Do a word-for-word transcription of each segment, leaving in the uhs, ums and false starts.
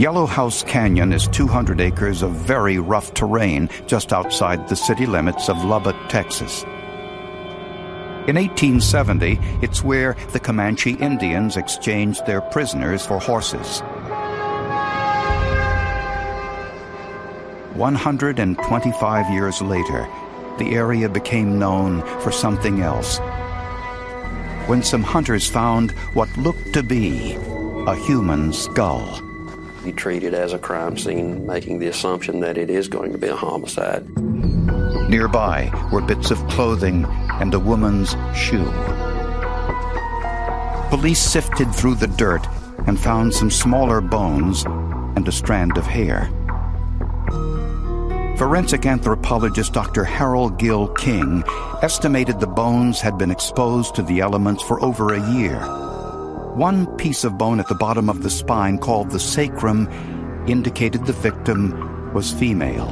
Yellow House Canyon is two hundred acres of very rough terrain just outside the city limits of Lubbock, Texas. In eighteen seventy, it's where the Comanche Indians exchanged their prisoners for horses. one hundred twenty-five years later, the area became known for something else. When some hunters found what looked to be a human skull. You treat it as a crime scene, making the assumption that it is going to be a homicide. Nearby were bits of clothing and a woman's shoe. Police sifted through the dirt and found some smaller bones and a strand of hair. Forensic anthropologist Doctor Harold Gill King estimated the bones had been exposed to the elements for over a year. One piece of bone at the bottom of the spine, called the sacrum, indicated the victim was female.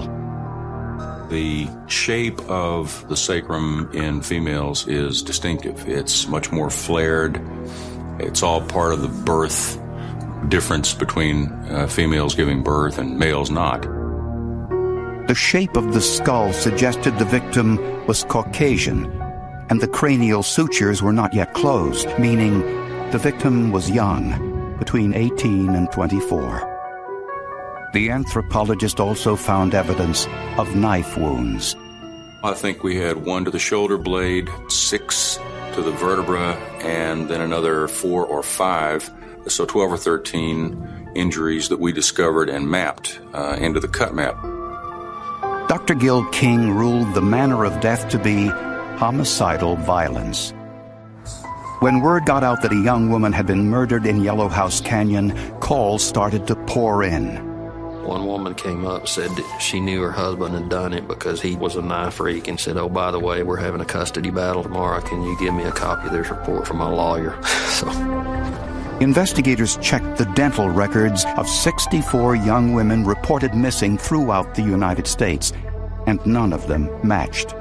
The shape of the sacrum in females is distinctive. It's much more flared. It's all part of the birth difference between uh, females giving birth and males not. The shape of the skull suggested the victim was Caucasian, and the cranial sutures were not yet closed, meaning the victim was young, between eighteen and twenty-four. The anthropologist also found evidence of knife wounds. I think we had one to the shoulder blade, six to the vertebra, and then another four or five, so twelve or thirteen injuries that we discovered and mapped uh, into the cut map. Doctor Gill King ruled the manner of death to be homicidal violence. When word got out that a young woman had been murdered in Yellow House Canyon, calls started to pour in. One woman came up, said that she knew her husband had done it because he was a knife freak, and said, oh, by the way, we're having a custody battle tomorrow. Can you give me a copy of this report from my lawyer? so... Investigators checked the dental records of sixty-four young women reported missing throughout the United States, and none of them matched.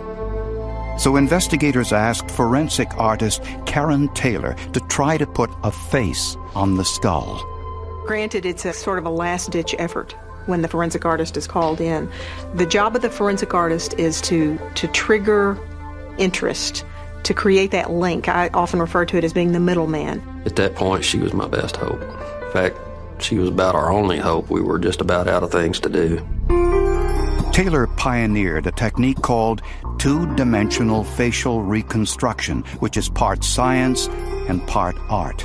So investigators asked forensic artist Karen Taylor to try to put a face on the skull. Granted, it's a sort of a last-ditch effort when the forensic artist is called in. The job of the forensic artist is to, to trigger interest, to create that link. I often refer to it as being the middleman. At that point, she was my best hope. In fact, she was about our only hope. We were just about out of things to do. Taylor pioneered a technique called two-dimensional facial reconstruction, which is part science and part art.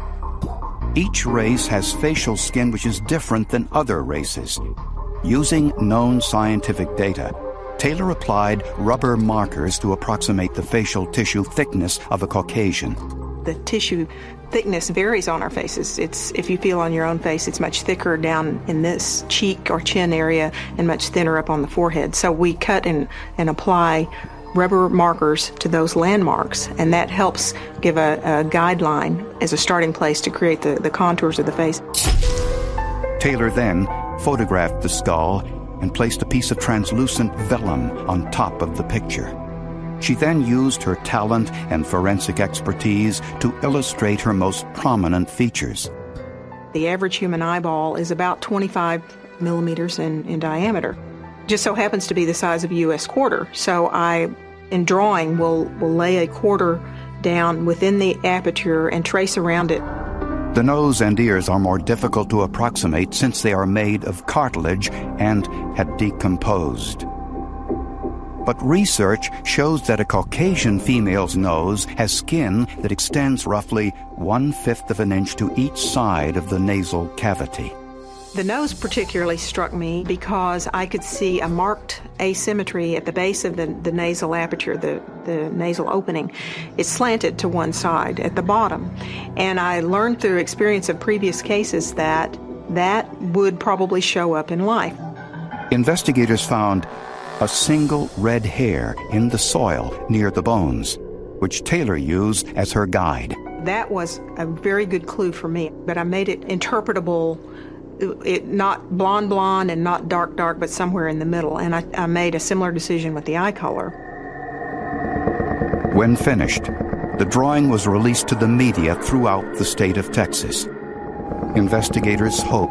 Each race has facial skin which is different than other races. Using known scientific data, Taylor applied rubber markers to approximate the facial tissue thickness of a Caucasian. The tissue thickness varies on our faces. It's, if you feel on your own face, it's much thicker down in this cheek or chin area and much thinner up on the forehead. So we cut and, and apply rubber markers to those landmarks, and that helps give a, a guideline as a starting place to create the, the contours of the face. Taylor then photographed the skull and placed a piece of translucent vellum on top of the picture. She then used her talent and forensic expertise to illustrate her most prominent features. The average human eyeball is about twenty-five millimeters in, in diameter. Just so happens to be the size of a U S quarter. So I, in drawing, will, will lay a quarter down within the aperture and trace around it. The nose and ears are more difficult to approximate since they are made of cartilage and had decomposed. But research shows that a Caucasian female's nose has skin that extends roughly one-fifth of an inch to each side of the nasal cavity. The nose particularly struck me because I could see a marked asymmetry at the base of the, the nasal aperture, the, the nasal opening. It's slanted to one side at the bottom. And I learned through experience of previous cases that that would probably show up in life. Investigators found a single red hair in the soil near the bones, which Taylor used as her guide. That was a very good clue for me, but I made it interpretable, it not blonde blonde and not dark dark, but somewhere in the middle, and I, I made a similar decision with the eye color. When finished, the drawing was released to the media throughout the state of Texas. Investigators hope